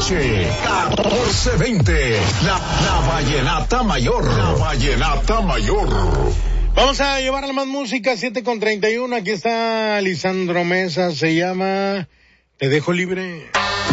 noche, 14:20. La Vallenata Mayor. La Vallenata Mayor. Vamos a llevarle más música, 7:31. Aquí está Lisandro Mesa, se llama Te dejo libre.